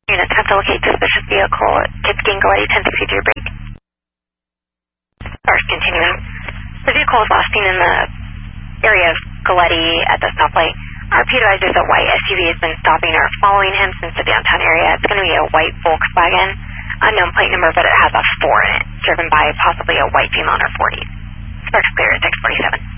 Units have to locate suspicious vehicle. Kids King Galletti 1063 break. Stars continuing. The vehicle was last seen in the area of Galletti at the stoplight. RP advises a white SUV has been stopping or following him since the downtown area. It's going to be a white Volkswagen, unknown plate number, but it has a 4 in it, driven by possibly a white female in her 40s. Sparks clear at 647.